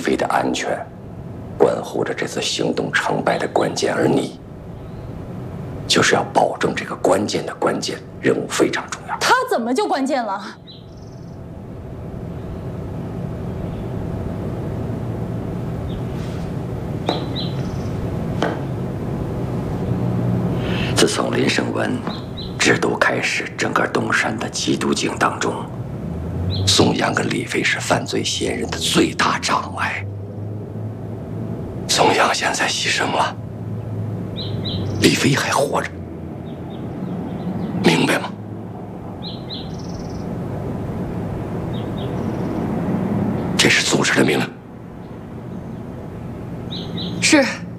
妃的安全，关乎着这次行动成败的关键，而你就是要保证这个关键的关键，任务非常重要。 他怎么就关键了？ 自从林胜文制毒开始，整个东山的缉毒警当中，宋阳跟李飞是犯罪嫌疑人的最大障碍。宋阳现在牺牲了，李飞还活着，明白吗？这是组织的命令。 是。